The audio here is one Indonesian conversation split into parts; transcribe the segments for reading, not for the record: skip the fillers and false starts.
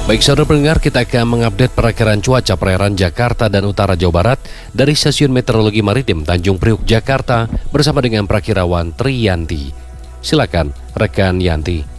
Baik saudara pendengar, kita akan mengupdate perakiraan cuaca perairan Jakarta dan Utara Jawa Barat dari Stasiun Meteorologi Maritim Tanjung Priuk, Jakarta bersama dengan Prakirawan Triyanti. Silakan rekan Yanti.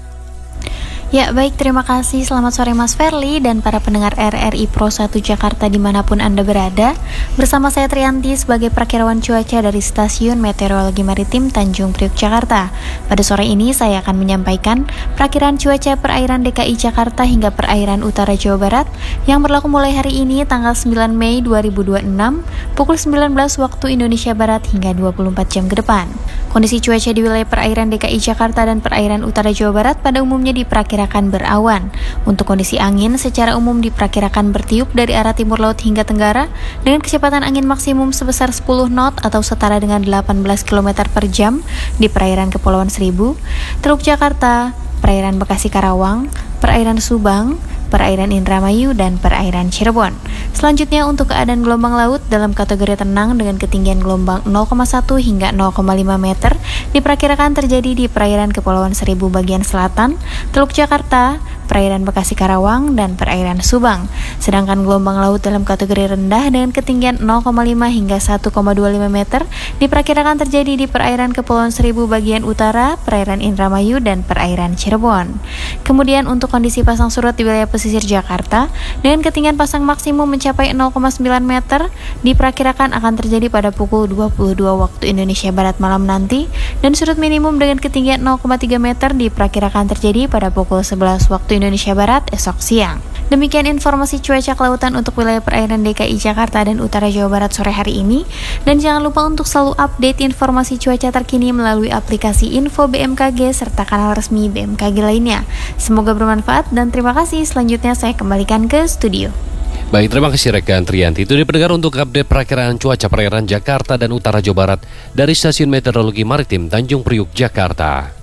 Ya baik, terima kasih. Selamat sore Mas Ferli dan para pendengar RRI Pro 1 Jakarta dimanapun Anda berada. Bersama saya Triyanti sebagai Prakirawan Cuaca dari Stasiun Meteorologi Maritim Tanjung Priuk, Jakarta. Pada sore ini saya akan menyampaikan perakiraan cuaca perairan DKI Jakarta hingga perairan Utara Jawa Barat yang berlaku mulai hari ini tanggal 9 Mei 2026 pukul 19 waktu Indonesia Barat hingga 24 jam ke depan. Kondisi cuaca di wilayah perairan DKI Jakarta dan perairan Utara Jawa Barat pada umumnya diperkirakan berawan. Untuk kondisi angin secara umum diperkirakan bertiup dari arah timur laut hingga tenggara dengan kecepatan angin maksimum sebesar 10 knot atau setara dengan 18 km per jam di perairan Kepulauan Seribu, Teluk Jakarta, perairan Bekasi Karawang, perairan Subang, perairan Indramayu, dan perairan Cirebon. Selanjutnya untuk keadaan gelombang laut dalam kategori tenang dengan ketinggian gelombang 0,1 hingga 0,5 meter diperkirakan terjadi di perairan Kepulauan Seribu bagian selatan, Teluk Jakarta, perairan Bekasi Karawang, dan perairan Subang. Sedangkan gelombang laut dalam kategori rendah dengan ketinggian 0,5 hingga 1,25 meter diperkirakan terjadi di perairan Kepulauan Seribu bagian utara, perairan Indramayu, dan perairan Cirebon. Kemudian untuk kondisi pasang surut di wilayah pesisir Jakarta dengan ketinggian pasang maksimum mencapai 0,9 meter diperkirakan akan terjadi pada pukul 22 waktu Indonesia Barat malam nanti, dan surut minimum dengan ketinggian 0,3 meter diperkirakan terjadi pada pukul 11 waktu Indonesia Barat esok siang. Demikian informasi cuaca kelautan untuk wilayah perairan DKI Jakarta dan Utara Jawa Barat sore hari ini. Dan jangan lupa untuk selalu update informasi cuaca terkini melalui aplikasi Info BMKG serta kanal resmi BMKG lainnya. Semoga bermanfaat dan terima kasih. Selanjutnya saya kembalikan ke studio. Baik, terima kasih rekan Triyanti. Itu dipendengar untuk update perakiraan cuaca perairan Jakarta dan Utara Jawa Barat dari Stasiun Meteorologi Maritim Tanjung Priuk, Jakarta.